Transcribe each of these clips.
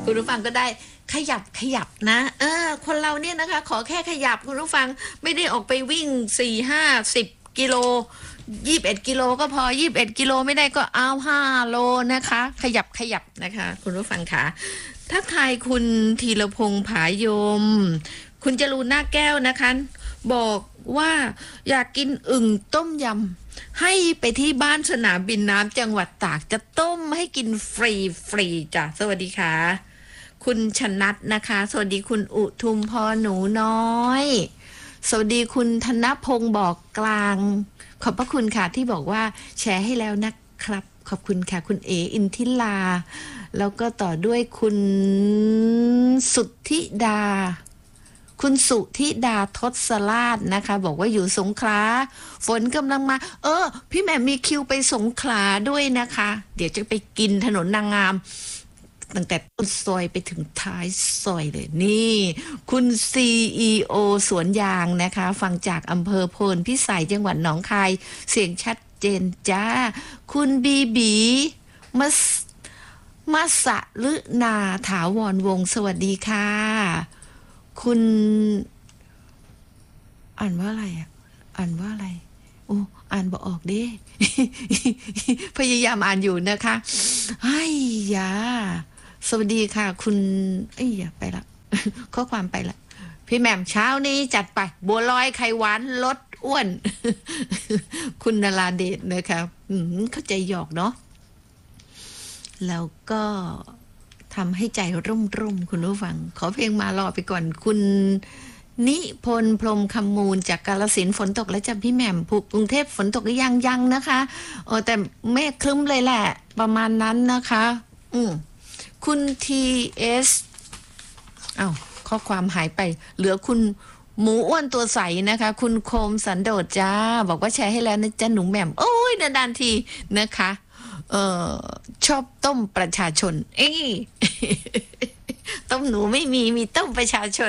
คุณผู้ฟังก็ได้ขยับนะคนเราเนี่ยนะคะขอแค่ขยับคุณผู้ฟังไม่ได้ออกไปวิ่ง4-5-10 กิโล21 กิโลก็พอ21 กิโลไม่ได้ก็เอา5 โลนะคะขยับนะคะคุณผู้ฟังค่ะทักทายคุณธีรพงษ์ผายมคุณจรูนหน้าแก้วนะคะบอกว่าอยากกินอึ่งต้มยำให้ไปที่บ้านสนามบินน้ำจังหวัดตากจะต้มให้กินฟรีจ้ะสวัสดีค่ะคุณชนัทนะคะสวัสดีคุณอุทุมพรหนูน้อยสวัสดีคุณธนพงศ์บอกกลางขอบพระคุณค่ะที่บอกว่าแชร์ให้แล้วนะครับขอบคุณค่ะคุณเออินทิลาแล้วก็ต่อด้วยคุณสุทธิดาคุณสุธิดาทศราชนะคะบอกว่าอยู่สงขลาฝนกำลังมาพี่แหม่มมีคิวไปสงขลาด้วยนะคะเดี๋ยวจะไปกินถนนนางงามตั้งแต่ต้นซอยไปถึงท้ายซอยเลยนี่คุณ CEO สวนยางนะคะฟังจากอำเภอโพนพิสัยจังหวัดหนองคายเสียงชัดเจนจ้าคุณบีบีมัสะลึนาถาวรวงศ์สวัสดีค่ะคุณอ่านว่าอะไรโอ้อ่านบ่ออกเด้ พยายามอ่านอยู่นะคะไอ้ยาสวัสดีค่ะคุณไปละ ข้อความไปละพี่แหม่มเช้านี้จัดไปบัวลอยไข่หวานลดอ้วน คุณนราเดชนะคะเข้าใจหยอกเนาะแล้วก็ทำให้ใจร่มคุณผู้ฟังขอเพลงมารอไปก่อนคุณนิพนธ์พรหมคำมูลจากกาฬสินธุ์ฝนตกแล้วจ้ะพี่แหม่มกรุงเทพฝนตกหรือยังนะคะแต่เมฆครึ้มเลยแหละประมาณนั้นนะคะคุณ TS ข้อความหายไปเหลือคุณหมูอ้วนตัวใสนะคะคุณโคมสันโดษจ้าบอกว่าแชร์ให้แล้วนะจ๊ะหนูแหม่มโอ้ยนานๆทีนะคะชอบต้มประชาชนต้มหนูไม่มีต้มประชาชน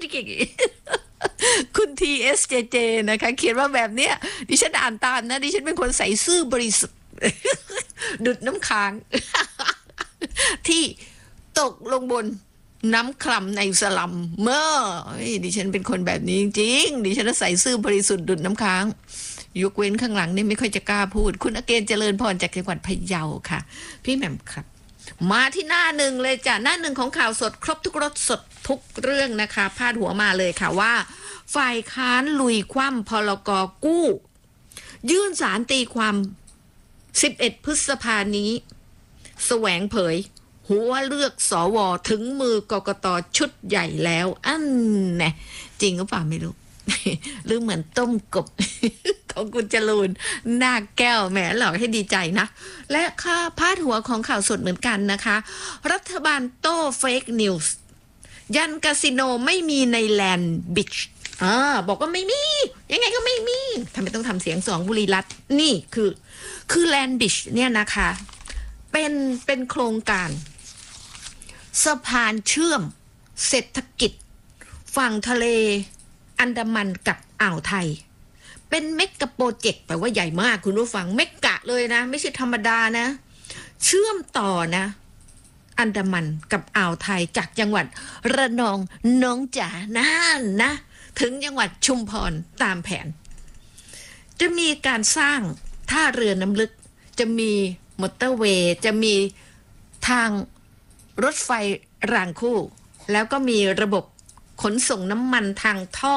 คุณ TSJJ นะคะเขียนว่าแบบเนี้ยดิฉันอ่านตามนะดิฉันเป็นคนใส่ซื่อบริสุทธิ์ ดุดน้ำค้าง ที่ตกลงบนน้ำคลำในสลัมดิฉันเป็นคนแบบนี้จริงๆดิฉันใส่ซื่อบริสุทธิ์ดุดน้ำค้างยกเว้นข้างหลังนี่ไม่ค่อยจะกล้าพูดคุณอเกณฑ์เจริญพรจากจังหวัดพะเยาค่ะพี่แหม่มครับมาที่หน้าหนึ่งเลยจ้ะหน้าหนึ่งของข่าวสดครบทุกรสสดทุกเรื่องนะคะพาดหัวมาเลยค่ะว่าฝ่ายค้านลุยคว่ำพลก.กู้ยื่นศาลตีความ11 พฤษภานี้แสวงเผยหัวเลือกสวถึงมือกกต.ชุดใหญ่แล้วแน่จริงหรือเปล่าไม่รู้ หรือเหมือนต้มกบ ของคุณจรูนหน้าแก้วแหมหลอกให้ดีใจนะและค่าพาดหัวของข่าวสดเหมือนกันนะคะรัฐบาลโต้เฟกนิวส์ยันคาสิโนไม่มีในแลนด์บิชบอกว่าไม่มียังไงก็ไม่มีทำไมต้องทำเสียงสองบุรีรัตน์นี่คือแลนด์บิชเนี่ยนะคะเป็นโครงการสะพานเชื่อมเศรษฐกิจฝั่งทะเลอันดามันกับอ่าวไทยเป็นเมกะโปรเจกต์แปลว่าใหญ่มากคุณผู้ฟังเมกะเลยนะไม่ใช่ธรรมดานะเชื่อมต่อนะอันดามันกับอ่าวไทยจากจังหวัดระนองน้องจ๋านั่นนะถึงจังหวัดชุมพรตามแผนจะมีการสร้างท่าเรือน้ำลึกจะมีมอเตอร์เวย์จะมีทางรถไฟรางคู่แล้วก็มีระบบขนส่งน้ำมันทางท่อ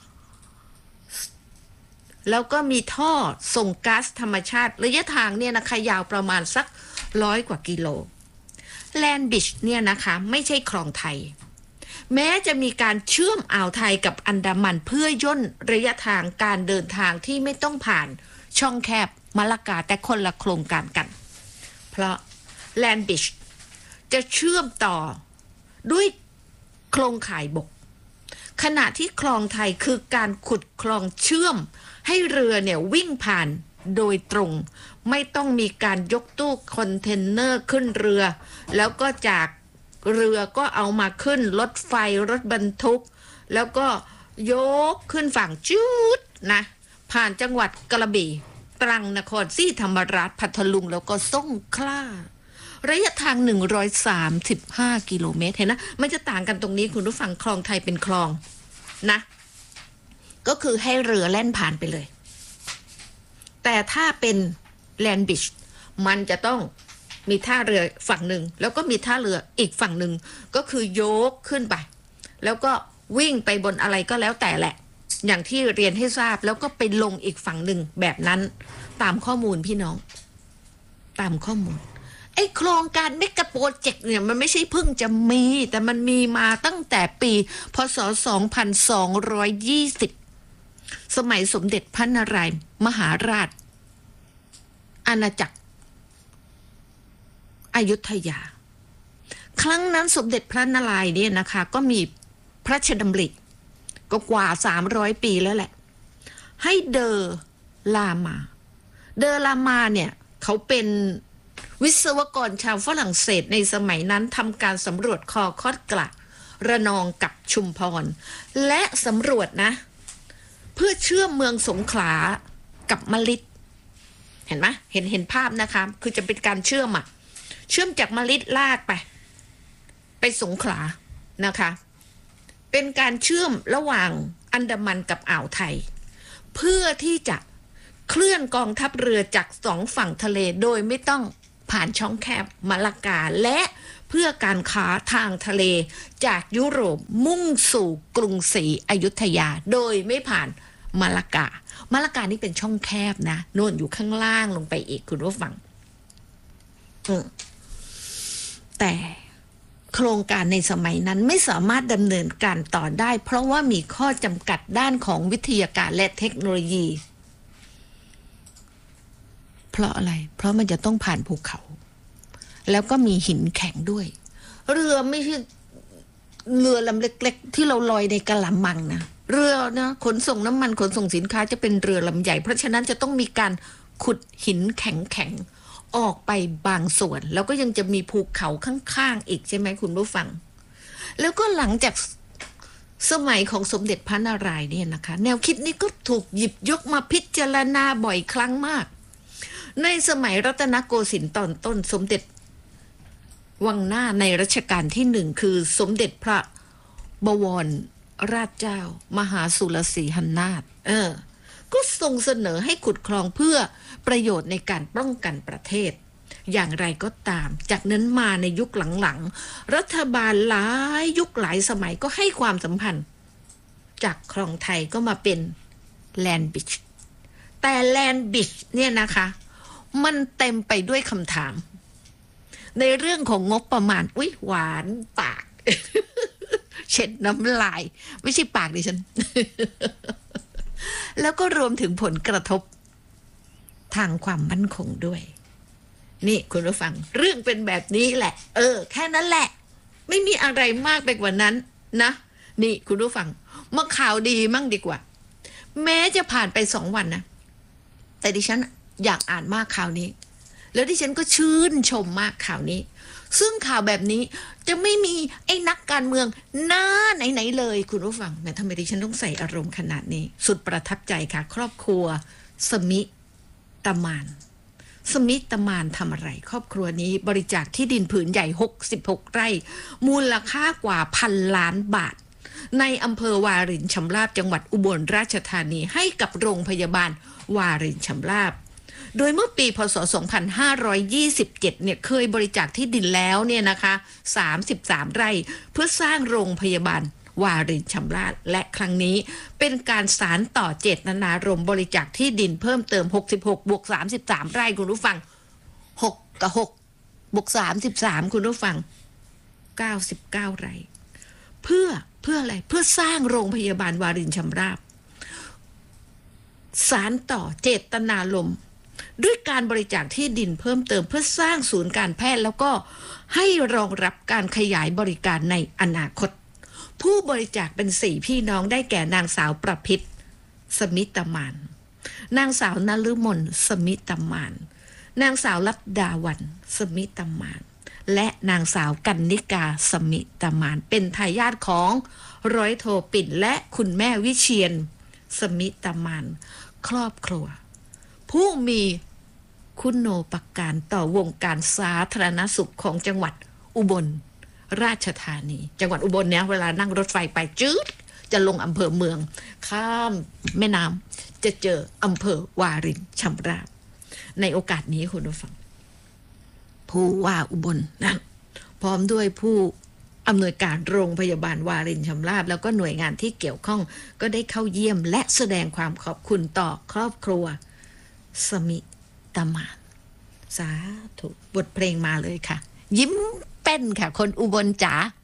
แล้วก็มีท่อส่งก๊าซธรรมชาติระยะทางเนี่ยนะคะยาวประมาณสัก100 กว่ากิโลแลนด์บิชเนี่ยนะคะไม่ใช่คลองไทยแม้จะมีการเชื่อมอ่าวไทยกับอันดามันเพื่อย่นระยะทางการเดินทางที่ไม่ต้องผ่านช่องแคบมะละกาแต่คนละโครงการกันเพราะแลนด์บิชจะเชื่อมต่อด้วยโครงข่ายบกขณะที่คลองไทยคือการขุดคลองเชื่อมให้เรือเนี่ยวิ่งผ่านโดยตรงไม่ต้องมีการยกตู้คอนเทนเนอร์ขึ้นเรือแล้วก็จากเรือก็เอามาขึ้นรถไฟรถบรรทุกแล้วก็ยกขึ้นฝั่งจุดนะผ่านจังหวัดกระบี่ตรังนครศรีธรรมราชพัทลุงแล้วก็สงขลาระยะทาง135กิโลเมตรเห็นนะมันจะต่างกันตรงนี้คุณผู้ฟังคลองไทยเป็นคลองนะก็คือให้เรือแล่นผ่านไปเลยแต่ถ้าเป็นแลนด์บริดจ์มันจะต้องมีท่าเรือฝั่งหนึ่งแล้วก็มีท่าเรืออีกฝั่งหนึ่งก็คือยกขึ้นไปแล้วก็วิ่งไปบนอะไรก็แล้วแต่แหละอย่างที่เรียนให้ทราบแล้วก็ไปลงอีกฝั่งหนึ่งแบบนั้นตามข้อมูลพี่น้องตามข้อมูลไอ้โครงการเมกะโปรเจกต์เนี่ยมันไม่ใช่เพิ่งจะมีแต่มันมีมาตั้งแต่ปีพศ2220สมัยสมเด็จพระนารายณ์มหาราชอาณาจักรอยุธยาครั้งนั้นสมเด็จพระนารายณ์เนี่ยนะคะก็มีพระราชดำริก็กว่า300ปีแล้วแหละให้เดอลามาเนี่ยเขาเป็นวิศวกรชาวฝรั่งเศสในสมัยนั้นทำการสำรวจคอคอดกระระนองกับชุมพรและสำรวจนะเพื่อเชื่อมเมืองสงขลากับมะลิดเห็นไหมเห็นภาพนะคะคือจะเป็นการเชื่อมจากมะลิดลากไปสงขลานะคะเป็นการเชื่อมระหว่างอันดามันกับอ่าวไทยเพื่อที่จะเคลื่อนกองทัพเรือจาก2ฝั่งทะเลโดยไม่ต้องผ่านช่องแคบมะละกาและเพื่อการค้าทางทะเลจากยุโรปมุ่งสู่กรุงศรีอยุธยาโดยไม่ผ่านมะละกานี่เป็นช่องแคบนะโน่นอยู่ข้างล่างลงไปอีกคุณผู้ฟังแต่โครงการในสมัยนั้นไม่สามารถดำเนินการต่อได้เพราะว่ามีข้อจำกัดด้านของวิทยาการและเทคโนโลยีเพราะอะไรเพราะมันจะต้องผ่านภูเขาแล้วก็มีหินแข็งด้วยเรือไม่ใช่เรือลำเล็กๆที่เราลอยในกะละมังนะเรือนะขนส่งน้ำมันขนส่งสินค้าจะเป็นเรือลำใหญ่เพราะฉะนั้นจะต้องมีการขุดหินแข็งออกไปบางส่วนแล้วก็ยังจะมีภูเขาข้างๆอีกใช่ไหมคุณผู้ฟังแล้วก็หลังจากสมัยของสมเด็จพระนารายณ์เนี่ยนะคะแนวคิดนี้ก็ถูกหยิบยกมาพิจารณาบ่อยครั้งมากในสมัยรัตนโกสินทร์ตอนต้นสมเด็จวังหน้าในรัชกาลที่1คือสมเด็จพระบวรราชเจ้ามหาสุรสีหนาถก็ทรงเสนอให้ขุดคลองเพื่อประโยชน์ในการป้องกันประเทศอย่างไรก็ตามจากนั้นมาในยุคหลังๆรัฐบาลหลายยุคหลายสมัยก็ให้ความสัมพันธ์จากคลองไทยก็มาเป็นแลนด์บริดจ์แต่แลนด์บริดจ์เนี่ยนะคะมันเต็มไปด้วยคำถามในเรื่องของงบประมาณอุ๊ยหวานปาก เช็ดน้ำลายไม่ใช่ปากดิฉัน แล้วก็รวมถึงผลกระทบทางความมั่นคงด้วยนี่คุณผู้ฟังเรื่องเป็นแบบนี้แหละแค่นั้นแหละไม่มีอะไรมากไปกว่านั้นนะนี่คุณผู้ฟังมาข่าวดีมั่งดีกว่าแม้จะผ่านไป2 วันนะแต่ดิฉันอยากอ่านมากข่าวนี้แล้วดิฉันก็ชื่นชมมากข่าวนี้ซึ่งข่าวแบบนี้จะไม่มีไอ้นักการเมืองหน้าไหนๆเลยคุณผู้ฟังแต่ทำไมดิฉันต้องใส่อารมณ์ขนาดนี้สุดประทับใจค่ะครอบครัวสมิตมานทำอะไรครอบครัวนี้บริจาคที่ดินผืนใหญ่66 ไร่มูลค่ากว่า1,000 ล้านบาทในอำเภอวารินชำราบจังหวัดอุบลราชธานีให้กับโรงพยาบาลวารินชำราบโดยเมื่อปีพศ2527เนี่ยเคยบริจาคที่ดินแล้วเนี่ยนะคะ33 ไร่เพื่อสร้างโรงพยาบาลวารินชำราบและครั้งนี้เป็นการสานต่อเจตนารมณ์บริจาคที่ดินเพิ่มเติม66 บวก 33 ไร่คุณผู้ฟัง6 กับ 6 บวก 33คุณผู้ฟัง99 ไร่เพื่ออะไรเพื่อสร้างโรงพยาบาลวารินชำราบสานต่อเจตนารมณ์ด้วยการบริจาคที่ดินเพิ่มเติมเพื่อสร้างศูนย์การแพทย์แล้วก็ให้รองรับการขยายบริการในอนาคตผู้บริจาคเป็น4 พี่น้องได้แก่นางสาวประพิตรสมิตมานนางสาวนฤมลสมิตมานนางสาวลัดดาวันสมิตมานและนางสาวกันนิกาสมิตมานเป็นทายาทของร้อยโทปิ่นและคุณแม่วิเชียรสมิตมานครอบครัวผู้มีคุณโนปการต่อวงการสาธารณสุขของจังหวัดอุบลราชธานีจังหวัดอุบลเนี่ยเวลานั่งรถไฟไปจืดจะลงอำเภอเมืองข้ามแม่น้ำจะเจออำเภอวารินชำราบในโอกาสนี้คุณผู้ฟังผู้ว่าอุบลนะพร้อมด้วยผู้อำนวยการโรงพยาบาลวารินชำราบแล้วก็หน่วยงานที่เกี่ยวข้องก็ได้เข้าเยี่ยมและแสดงความขอบคุณต่อครอบครัวสมิตมานสาธุบทเพลงมาเลยค่ะยิ้มเป็นค่ะคนอุบลจ๋า